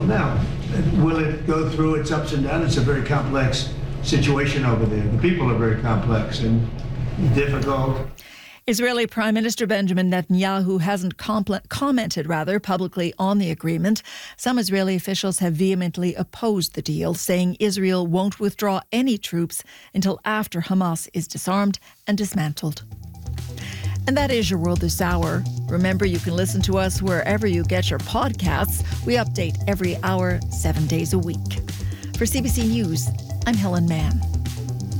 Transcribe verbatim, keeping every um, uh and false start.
Now, will it go through its ups and downs? It's a very complex situation over there. The people are very complex and difficult. Israeli Prime Minister Benjamin Netanyahu hasn't compl- commented rather publicly on the agreement. Some Israeli officials have vehemently opposed the deal, saying Israel won't withdraw any troops until after Hamas is disarmed and dismantled. And that is your World This Hour. Remember, you can listen to us wherever you get your podcasts. We update every hour, seven days a week. For C B C News, I'm Helen Mann.